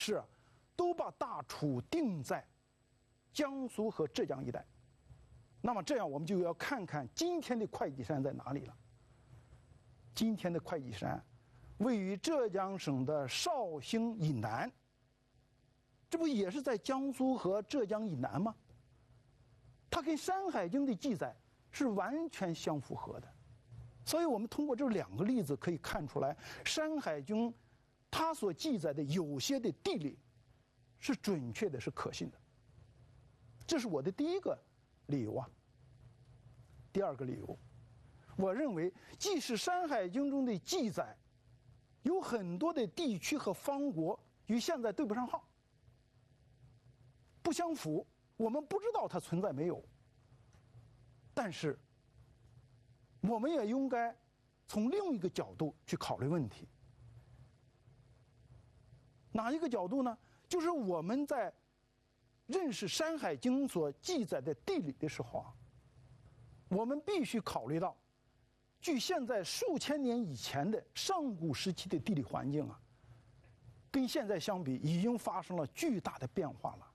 是都把大楚定在江苏和浙江一带。那么这样我们就要看看今天的会稽山在哪里了。今天的会稽山位于浙江省的绍兴以南，这不也是在江苏和浙江以南吗？它跟《山海经》的记载是完全相符合的。所以我们通过这两个例子可以看出来，《山海经》它所记载的有些的地理是准确的，是可信的。这是我的第一个理由啊。第二个理由，我认为即使《山海经》中的记载有很多的地区和方国与现在对不上号，不相符，我们不知道它存在没有。但是我们也应该从另一个角度去考虑问题。哪一个角度呢？就是我们在认识《山海经》所记载的地理的时候啊，我们必须考虑到，距现在数千年以前的上古时期的地理环境啊，跟现在相比已经发生了巨大的变化了。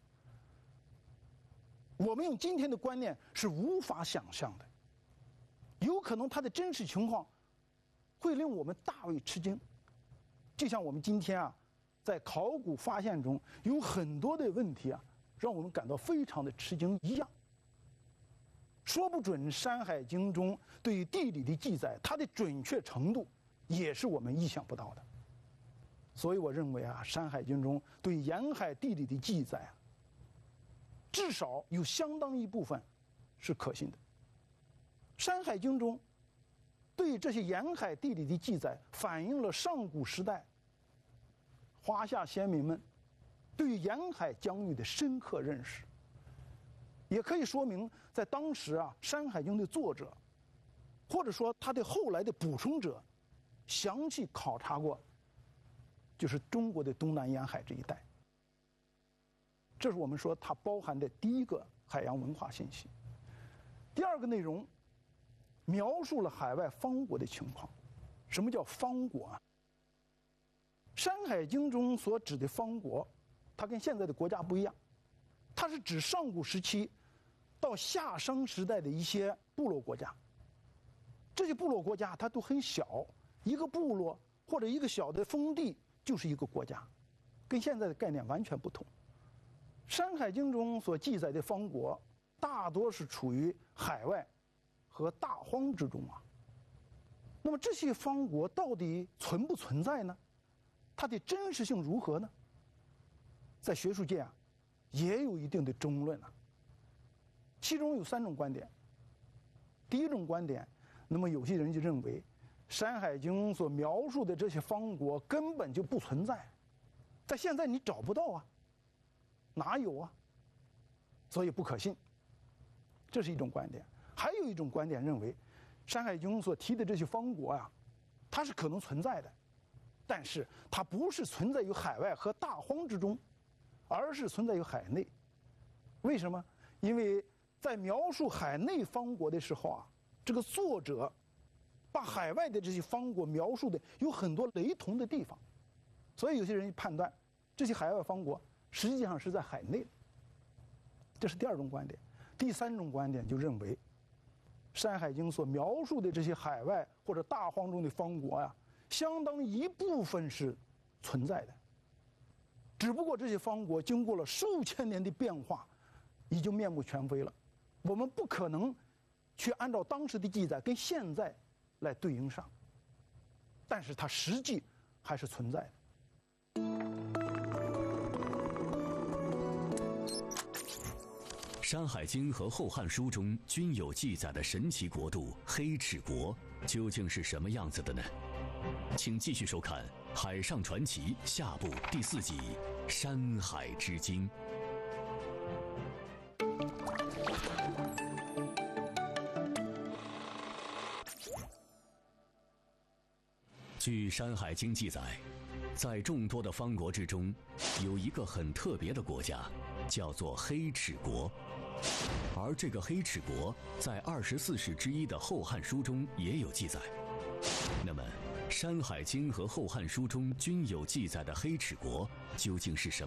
我们用今天的观念是无法想象的，有可能它的真实情况会令我们大为吃惊。就像我们今天啊，在考古发现中有很多的问题啊，让我们感到非常的吃惊一样。说不准《山海经》中对于地理的记载，它的准确程度也是我们意想不到的。所以我认为啊，《山海经》中对沿海地理的记载啊，至少有相当一部分是可信的。《山海经》中对这些沿海地理的记载，反映了上古时代华夏先民们对于沿海疆域的深刻认识，也可以说明在当时啊，《山海经》的作者，或者说他的后来的补充者，详细考察过就是中国的东南沿海这一带。这是我们说它包含的第一个海洋文化信息。第二个内容描述了海外方国的情况。什么叫方国啊？《山海经》中所指的方国，它跟现在的国家不一样，它是指上古时期到夏商时代的一些部落国家。这些部落国家它都很小，一个部落或者一个小的封地就是一个国家，跟现在的概念完全不同。《山海经》中所记载的方国大多是处于海外和大荒之中啊。那么这些方国到底存不存在呢？它的真实性如何呢？在学术界啊，也有一定的争论啊。其中有3种观点。第一种观点，那么有些人就认为，《山海经》所描述的这些方国根本就不存在，在现在你找不到啊。哪有啊？所以不可信，这是一种观点。还有一种观点认为，《山海经》所提的这些方国啊，它是可能存在的，但是它不是存在于海外和大荒之中，而是存在于海内。为什么？因为在描述海内方国的时候啊，这个作者把海外的这些方国描述的有很多雷同的地方，所以有些人判断这些海外方国实际上是在海内。这是第2种观点。第3种观点就认为，《山海经》所描述的这些海外或者大荒中的方国呀，相当一部分是存在的，只不过这些方国经过了数千年的变化，已经面目全非了。我们不可能去按照当时的记载跟现在来对应上，但是它实际还是存在的。 《山海经》和《后汉书》中均有记载的神奇国度黑齿国，究竟是什么样子的呢？请继续收看《海上传奇》下部第4集《山海之经》。据《山海经》记载，在众多的方国之中，有一个很特别的国家，叫做黑齿国。而这个黑齿国在24史之一的《后汉书》中也有记载。那么 《山海经》和《后汉书》中均有记载的黑齿国究竟是什么？